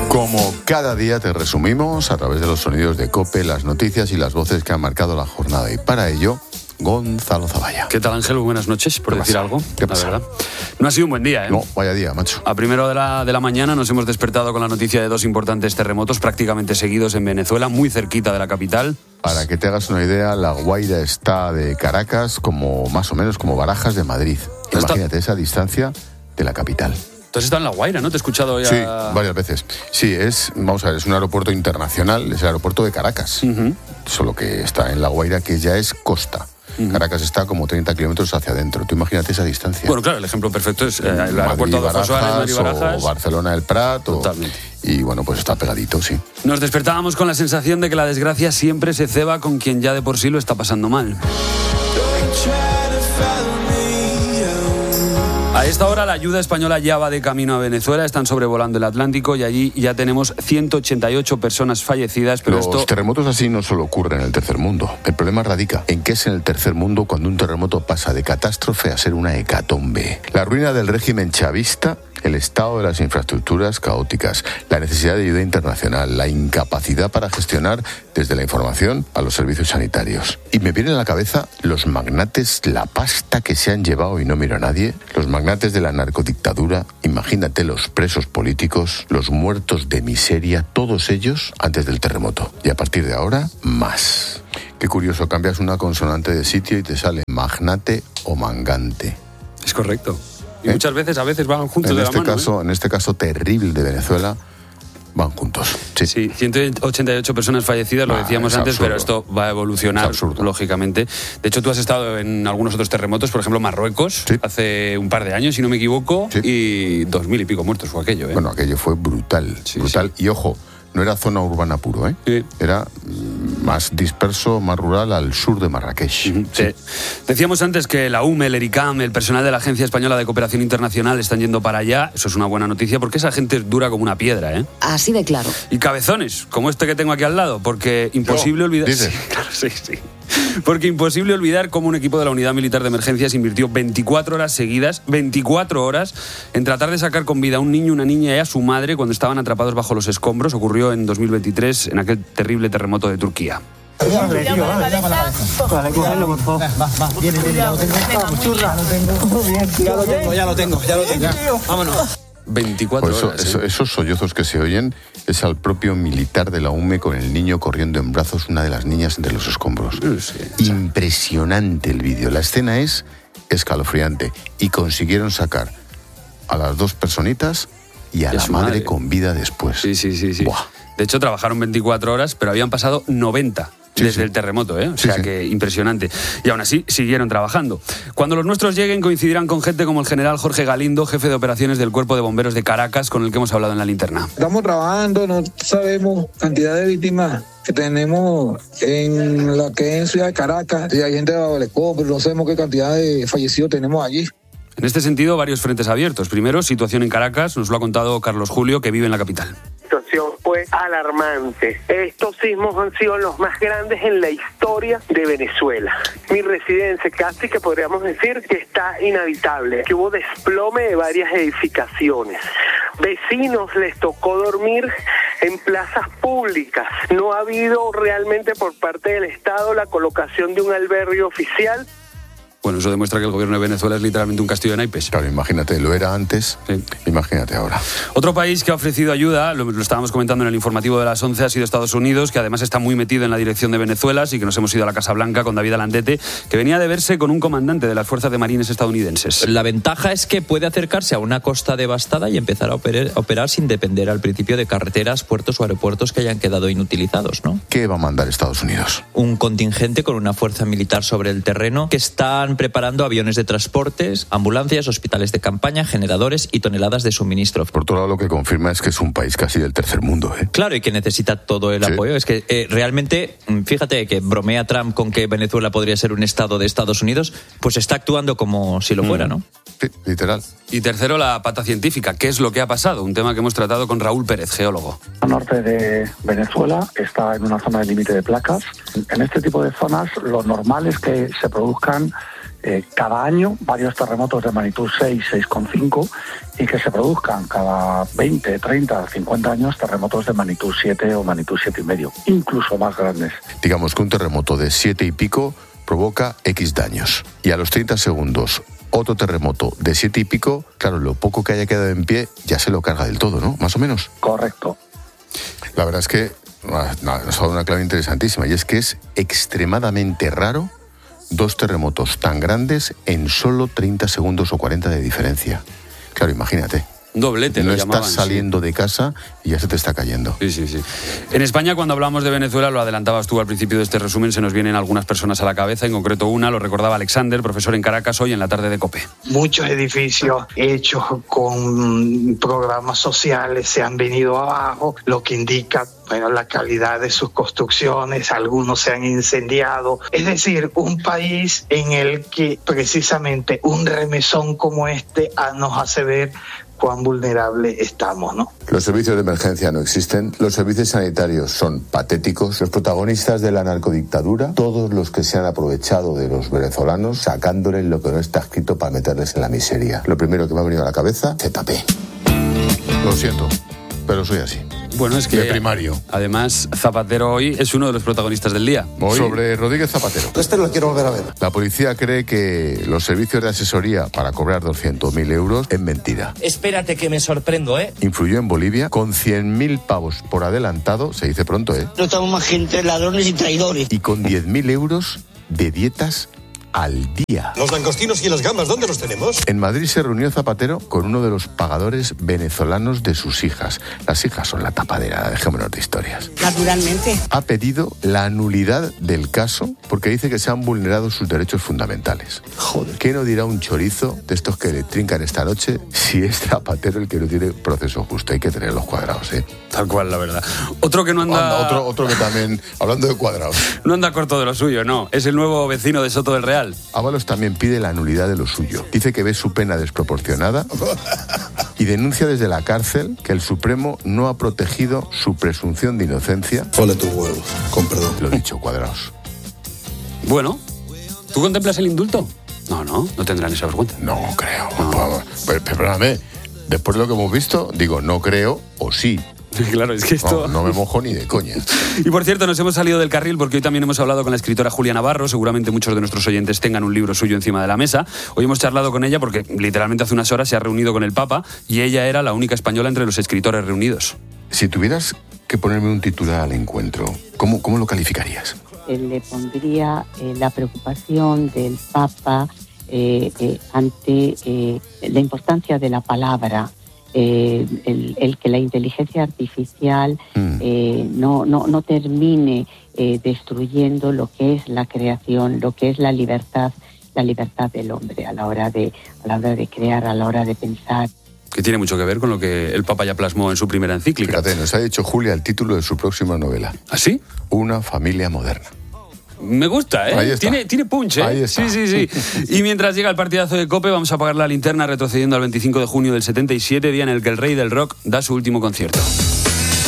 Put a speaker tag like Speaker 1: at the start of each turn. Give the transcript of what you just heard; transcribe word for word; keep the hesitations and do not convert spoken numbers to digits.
Speaker 1: Como cada día te resumimos a través de los sonidos de COPE, las noticias y las voces que han marcado la jornada. Y para ello, Gonzalo Zavalla.
Speaker 2: ¿Qué tal, Ángel? Buenas noches, por decir
Speaker 1: pasa?
Speaker 2: algo.
Speaker 1: ¿Qué pasa?
Speaker 2: La verdad. No ha sido un buen día, ¿eh?
Speaker 1: No, vaya día, macho.
Speaker 2: A primera de la, de la mañana nos hemos despertado con la noticia de dos importantes terremotos prácticamente seguidos en Venezuela, muy cerquita de la capital.
Speaker 1: Para que te hagas una idea, La Guaira está de Caracas como más o menos como Barajas de Madrid. Imagínate esa distancia de la capital.
Speaker 2: Tú has estado en La Guaira, ¿no? Te he escuchado ya.
Speaker 1: Sí, varias veces. Sí, es, vamos a ver, es un aeropuerto internacional, es el aeropuerto de Caracas. Uh-huh. Solo que está en La Guaira, que ya es costa. Uh-huh. Caracas está como treinta kilómetros hacia adentro. Tú imagínate esa distancia.
Speaker 2: Bueno, claro, el ejemplo perfecto es eh, el aeropuerto de Adolfo Suárez, Madrid-Barajas.
Speaker 1: O Barcelona El Prat.
Speaker 2: Totalmente.
Speaker 1: O, y bueno, pues está pegadito, sí.
Speaker 2: Nos despertábamos con la sensación de que la desgracia siempre se ceba con quien ya de por sí lo está pasando mal. A esta hora la ayuda española ya va de camino a Venezuela, están sobrevolando el Atlántico y allí ya tenemos ciento ochenta y ocho personas fallecidas. Pero
Speaker 1: Los
Speaker 2: esto...
Speaker 1: terremotos así no solo ocurren en el tercer mundo. El problema radica en que es en el tercer mundo cuando un terremoto pasa de catástrofe a ser una hecatombe. La ruina del régimen chavista, el estado de las infraestructuras caóticas, la necesidad de ayuda internacional, la incapacidad para gestionar desde la información a los servicios sanitarios. Y me vienen a la cabeza los magnates, la pasta que se han llevado y no miro a nadie, los magnates de la narcodictadura, imagínate los presos políticos, los muertos de miseria, todos ellos antes del terremoto. Y a partir de ahora, más. Qué curioso, cambias una consonante de sitio y te sale magnate o mangante.
Speaker 2: Es correcto. Y ¿Eh? muchas veces, a veces van juntos
Speaker 1: en
Speaker 2: de
Speaker 1: este
Speaker 2: la mano.
Speaker 1: Caso,
Speaker 2: ¿eh?
Speaker 1: En este caso terrible de Venezuela, van juntos. Sí,
Speaker 2: sí ciento ochenta y ocho personas fallecidas, lo ah, decíamos antes, absurdo. Pero esto va a evolucionar, lógicamente. De hecho, tú has estado en algunos otros terremotos, por ejemplo, Marruecos, sí. hace un par de años, si no me equivoco, sí. y dos mil y pico muertos fue aquello. ¿eh?
Speaker 1: Bueno, aquello fue brutal, sí, brutal. Sí. Y ojo, no era zona urbana puro, ¿eh? Sí. Era más disperso, más rural, al sur de Marrakech.
Speaker 2: Uh-huh. Sí. Decíamos antes que la U M E, el ERICAM, el personal de la Agencia Española de Cooperación Internacional están yendo para allá. Eso es una buena noticia porque esa gente es dura como una piedra, ¿eh?
Speaker 3: Así de claro.
Speaker 2: Y cabezones, como este que tengo aquí al lado, porque imposible olvidar...
Speaker 1: ¿Dices?
Speaker 2: Sí, claro, sí, sí. Porque imposible olvidar cómo un equipo de la Unidad Militar de Emergencias invirtió veinticuatro horas seguidas, veinticuatro horas, en tratar de sacar con vida a un niño, una niña y a su madre cuando estaban atrapados bajo los escombros. Ocurrió en dos mil veintitrés, en aquel terrible terremoto de Turquía.
Speaker 4: Vale, tío, vale, vale, cógelo, por favor. Va, va, viene, viene, ya lo tengo. Churra, lo tengo. Ya lo tengo, ya lo tengo, ya lo tengo. Vámonos.
Speaker 2: veinticuatro
Speaker 1: pues eso,
Speaker 2: horas.
Speaker 1: Eso,
Speaker 2: ¿eh?
Speaker 1: Esos sollozos que se oyen es al propio militar de la U M E con el niño corriendo en brazos, una de las niñas entre los escombros. Sí, impresionante el vídeo. La escena es escalofriante y consiguieron sacar a las dos personitas y a y la madre, madre con vida después.
Speaker 2: Sí, sí, sí. sí. De hecho, trabajaron veinticuatro horas, pero habían pasado noventa. Sí, desde sí. el terremoto, ¿eh? O sea sí, que sí. impresionante. Y aún así siguieron trabajando. Cuando los nuestros lleguen coincidirán con gente como el general Jorge Galindo, jefe de operaciones del Cuerpo de Bomberos de Caracas, con el que hemos hablado en la linterna.
Speaker 5: Estamos trabajando, no sabemos cantidad de víctimas que tenemos en la que es en Ciudad de Caracas. Y hay gente de Babalecó, pero no sabemos qué cantidad de fallecidos tenemos allí.
Speaker 2: En este sentido, varios frentes abiertos. Primero, situación en Caracas, nos lo ha contado Carlos Julio, que vive en la capital.
Speaker 6: La situación fue alarmante. Estos sismos han sido los más grandes en la historia de Venezuela. Mi residencia casi que podríamos decir que está inhabitable, que hubo desplome de varias edificaciones. Vecinos les tocó dormir en plazas públicas. No ha habido realmente por parte del Estado la colocación de un albergue oficial.
Speaker 2: Bueno, eso demuestra que el gobierno de Venezuela es literalmente un castillo de naipes.
Speaker 1: Claro, imagínate, lo era antes, sí. Imagínate ahora.
Speaker 2: Otro país que ha ofrecido ayuda, lo, lo estábamos comentando en el informativo de las once, ha sido Estados Unidos, que además está muy metido en la dirección de Venezuela, así que nos hemos ido a la Casa Blanca con David Alandete, que venía de verse con un comandante de las Fuerzas de Marines estadounidenses.
Speaker 7: La ventaja es que puede acercarse a una costa devastada y empezar a operar, a operar sin depender al principio de carreteras, puertos o aeropuertos que hayan quedado inutilizados, ¿no?
Speaker 1: ¿Qué va a mandar Estados Unidos?
Speaker 7: Un contingente con una fuerza militar sobre el terreno que están preparando aviones de transportes, ambulancias, hospitales de campaña, generadores y toneladas de suministro.
Speaker 1: Por otro lado, lo que confirma es que es un país casi del tercer mundo, ¿eh?
Speaker 7: Claro, y que necesita todo el sí. apoyo. Es que eh, realmente, fíjate que bromea Trump con que Venezuela podría ser un estado de Estados Unidos, pues está actuando como si lo fuera, ¿no?
Speaker 1: Sí, literal.
Speaker 2: Y tercero, la pata científica. ¿Qué es lo que ha pasado? Un tema que hemos tratado con Raúl Pérez, geólogo.
Speaker 8: Al norte de Venezuela está en una zona de límite de placas. En este tipo de zonas, lo normal es que se produzcan eh, cada año varios terremotos de magnitud seis, seis coma cinco y que se produzcan cada veinte, treinta, cincuenta años terremotos de magnitud siete o magnitud siete y medio, incluso más grandes.
Speaker 1: Digamos que un terremoto de siete y pico provoca X daños y a los treinta segundos otro terremoto de siete y pico, claro, lo poco que haya quedado en pie ya se lo carga del todo, ¿no? Más o menos.
Speaker 8: Correcto.
Speaker 1: La verdad es que nos ha dado una clave interesantísima y es que es extremadamente raro dos terremotos tan grandes en solo treinta segundos o cuarenta de diferencia. Claro, imagínate.
Speaker 2: Doblete,
Speaker 1: no
Speaker 2: lo llamaban,
Speaker 1: estás saliendo
Speaker 2: sí.
Speaker 1: de casa y ya se te está cayendo.
Speaker 2: Sí, sí, sí. En España, cuando hablamos de Venezuela, lo adelantabas tú al principio de este resumen, se nos vienen algunas personas a la cabeza, en concreto una, lo recordaba Alexander, profesor en Caracas, hoy en la tarde de COPE.
Speaker 3: Muchos edificios hechos con programas sociales se han venido abajo, lo que indica bueno, la calidad de sus construcciones, algunos se han incendiado. Es decir, un país en el que precisamente un remesón como este nos hace ver cuán vulnerable estamos, ¿no?
Speaker 1: Los servicios de emergencia no existen, los servicios sanitarios son patéticos, los protagonistas de la narcodictadura, todos los que se han aprovechado de los venezolanos, sacándoles lo que no está escrito para meterles en la miseria. Lo primero que me ha venido a la cabeza, Z P. Lo siento, pero soy así.
Speaker 2: Bueno, es que
Speaker 1: de primario.
Speaker 2: Además, Zapatero hoy es uno de los protagonistas del día.
Speaker 1: Hoy, sobre Rodríguez Zapatero.
Speaker 4: Este lo quiero volver a ver.
Speaker 1: La policía cree que los servicios de asesoría para cobrar doscientos mil euros es mentira.
Speaker 9: Espérate que me sorprendo, ¿eh?
Speaker 1: Influyó en Bolivia con cien mil pavos por adelantado, se dice pronto, ¿eh?
Speaker 9: No estamos más gente ladrones y traidores.
Speaker 1: Y con diez mil euros de dietas al día.
Speaker 10: Los langostinos y las gambas, ¿dónde los tenemos?
Speaker 1: En Madrid se reunió Zapatero con uno de los pagadores venezolanos de sus hijas. Las hijas son la tapadera, dejémonos de historias.
Speaker 9: Naturalmente.
Speaker 1: Ha pedido la nulidad del caso porque dice que se han vulnerado sus derechos fundamentales. Joder. ¿Qué no dirá un chorizo de estos que le trincan esta noche si es Zapatero el que no tiene proceso justo? Hay que tener los cuadrados, ¿eh?
Speaker 2: Tal cual, la verdad. Otro que no anda...
Speaker 1: anda otro, otro que también, hablando de cuadrados.
Speaker 2: No anda corto de lo suyo, no. Es el nuevo vecino de Soto del Real.
Speaker 1: Ábalos también pide la nulidad de lo suyo. Dice que ve su pena desproporcionada y denuncia desde la cárcel que el Supremo no ha protegido su presunción de inocencia.
Speaker 10: Fole tu huevo, con perdón.
Speaker 1: Lo dicho, cuadrados.
Speaker 2: Bueno, ¿tú contemplas el indulto? No, no, no tendrán esa vergüenza.
Speaker 1: No creo. No. Pero, perdóname, después de lo que hemos visto, digo, no creo o sí.
Speaker 2: Claro, es que esto...
Speaker 1: No, no me mojo ni de coña.
Speaker 2: Y por cierto, nos hemos salido del carril porque hoy también hemos hablado con la escritora Julia Navarro. Seguramente muchos de nuestros oyentes tengan un libro suyo encima de la mesa. Hoy hemos charlado con ella porque literalmente hace unas horas se ha reunido con el Papa y ella era la única española entre los escritores reunidos.
Speaker 1: Si tuvieras que ponerme un titular al encuentro, ¿cómo, cómo lo calificarías?
Speaker 11: Le pondría eh, la preocupación del Papa eh, eh, ante eh, la importancia de la palabra. Eh, el, el que la inteligencia artificial eh, no, no, no termine eh, destruyendo lo que es la creación, lo que es la libertad, la libertad del hombre a la hora de, a la hora de crear, a la hora de pensar.
Speaker 2: Que tiene mucho que ver con lo que el Papa ya plasmó en su primera encíclica.
Speaker 1: Fíjate, nos ha dicho Julia el título de su próxima novela.
Speaker 2: ¿Ah, sí?
Speaker 1: Una familia moderna.
Speaker 2: Me gusta, ¿eh?
Speaker 1: Ahí está.
Speaker 2: Tiene, tiene punch, ¿eh?
Speaker 1: Ahí está.
Speaker 2: Sí, sí, sí. Y mientras llega el partidazo de COPE, vamos a apagar la linterna retrocediendo al veinticinco de junio del setenta y siete, día en el que el rey del rock da su último concierto.